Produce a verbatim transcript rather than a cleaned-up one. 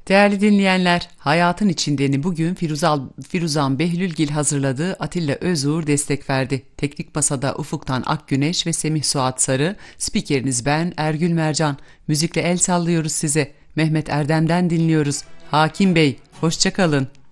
Değerli dinleyenler, Hayatın İçindeni bugün Firuzal, Firuzan Behlülgil hazırladığı Atilla Özuğur destek verdi. Teknik Masada Ufuktan Akgüneş ve Semih Suat Sarı, spikeriniz ben Ergül Mercan. Müzikle el sallıyoruz size. Mehmet Erdem'den dinliyoruz. Hakim Bey, hoşça kalın.